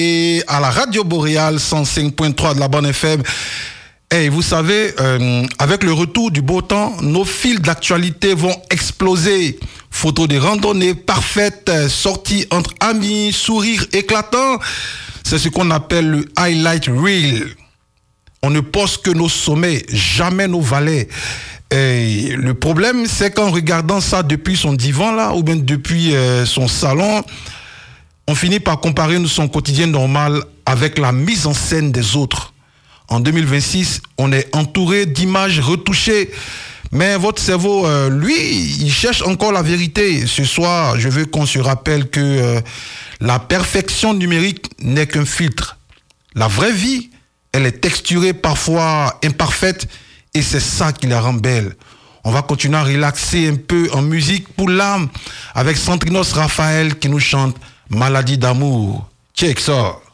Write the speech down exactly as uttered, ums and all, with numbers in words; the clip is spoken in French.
Et à la Radio Boréale cent cinq point trois de la Bonne F M. Et vous savez, euh, avec le retour du beau temps, nos fils d'actualité vont exploser. Photos de randonnées parfaites, sorties entre amis, sourires éclatants. C'est ce qu'on appelle le highlight reel. On ne poste que nos sommets, jamais nos vallées. Et le problème, c'est qu'en regardant ça depuis son divan là, ou bien depuis euh, son salon, on finit par comparer son quotidien normal avec la mise en scène des autres. En deux mille vingt-six, on est entouré d'images retouchées. Mais votre cerveau, euh, lui, il cherche encore la vérité. Ce soir, je veux qu'on se rappelle que euh, la perfection numérique n'est qu'un filtre. La vraie vie, elle est texturée, parfois imparfaite, et c'est ça qui la rend belle. On va continuer à relaxer un peu en musique pour l'âme avec Santrinos Raphaël qui nous chante Maladie d'amour. Check ça.